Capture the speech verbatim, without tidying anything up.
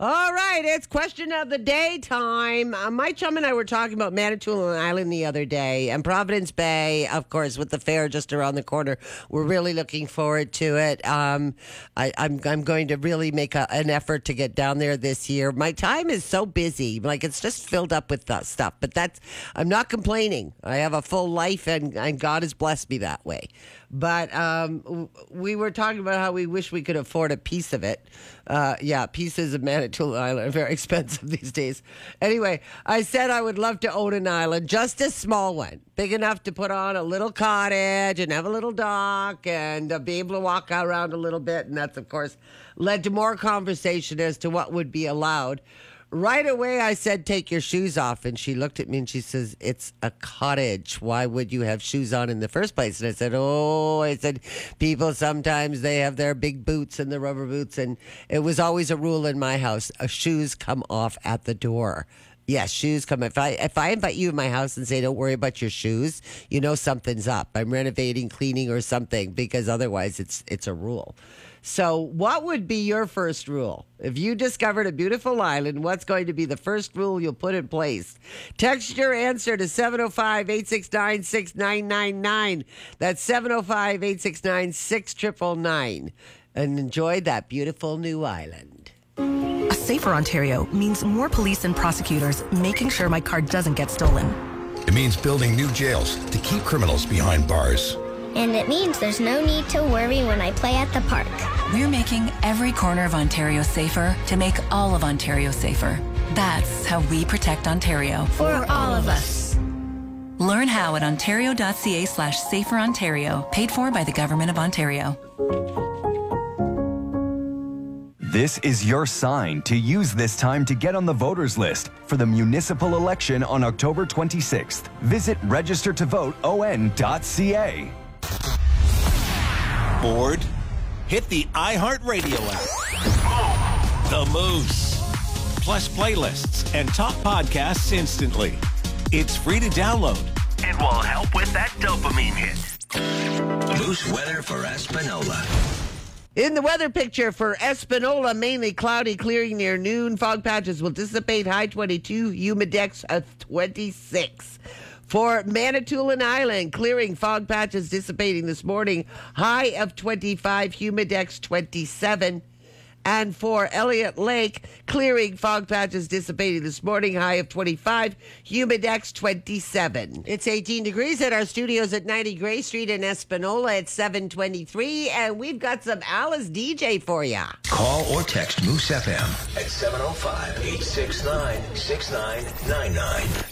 All right, it's question of the day time. Uh, my chum and I were talking about Manitoulin Island the other day, and Providence Bay, of course, with the fair just around the corner. We're really looking forward to it. Um, I, I'm I'm going to really make a, an effort to get down there this year. My time is so busy, like it's just filled up with uh, stuff. But that's I'm not complaining. I have a full life, and, and God has blessed me that way. But um, we were talking about how we wish we could afford a piece of it. Uh, yeah, pieces of Manitoulin Island are very expensive these days. Anyway, I said I would love to own an island, just a small one, big enough to put on a little cottage and have a little dock and uh, be able to walk around a little bit. And that's, of course, led to more conversation as to what would be allowed. Right away, I said, take your shoes off. And she looked at me and she says, it's a cottage. Why would you have shoes on in the first place? And I said, oh, I said, people sometimes they have their big boots and the rubber boots. And it was always a rule in my house. Uh, shoes come off at the door. Yes, shoes come. If I if I invite you in my house and say, don't worry about your shoes, you know something's up. I'm renovating, cleaning, or something, because otherwise it's it's a rule. So what would be your first rule? If you discovered a beautiful island, what's going to be the first rule you'll put in place? Text your answer to seven oh five, eight six nine, six nine nine nine. That's seven oh five, eight six nine, six nine nine nine. And enjoy that beautiful new island. A safer Ontario means more police and prosecutors making sure my car doesn't get stolen. It means building new jails to keep criminals behind bars. And it means there's no need to worry when I play at the park. We're making every corner of Ontario safer to make all of Ontario safer. That's how we protect Ontario. For, For all of us. Learn how at ontario.ca slash safer Ontario. Paid for by the Government of Ontario. This is your sign to use this time to get on the voters list for the municipal election on October twenty-sixth. Visit register to vote O N dot C A. Bored? Hit the iHeartRadio app. The Moose. Plus playlists and top podcasts instantly. It's free to download. It will help with that dopamine hit. Moose weather for Espanola. In the weather picture for Espanola, mainly cloudy, clearing near noon. Fog patches will dissipate. High twenty-two, humidex of twenty-six. For Manitoulin Island, clearing, fog patches dissipating this morning. High of twenty-five, humidex twenty-seven. And for Elliott Lake, clearing, fog patches dissipating this morning. High of twenty-five, humidex twenty-seven. It's eighteen degrees at our studios at ninety Gray Street in Espanola at seven twenty-three. And we've got some Alice D J for ya. Call or text Moose F M at seven oh five, eight six nine, six nine nine nine.